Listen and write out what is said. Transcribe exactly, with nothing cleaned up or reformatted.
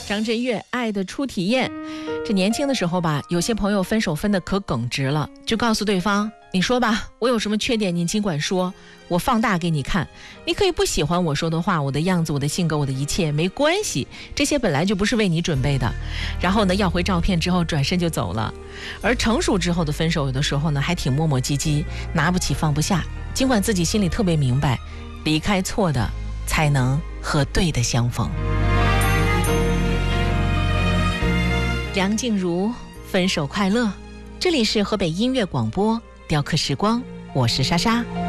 张震岳《爱的初体验》，这年轻的时候吧，有些朋友分手分得可耿直了，就告诉对方，你说吧，我有什么缺点你尽管说，我放大给你看，你可以不喜欢我说的话，我的样子，我的性格，我的一切没关系，这些本来就不是为你准备的。然后呢，要回照片之后转身就走了。而成熟之后的分手，有的时候呢还挺磨磨唧唧，拿不起放不下，尽管自己心里特别明白，离开错的才能和对的相逢。梁静茹，分手快乐。这里是河北音乐广播雕刻时光，我是莎莎。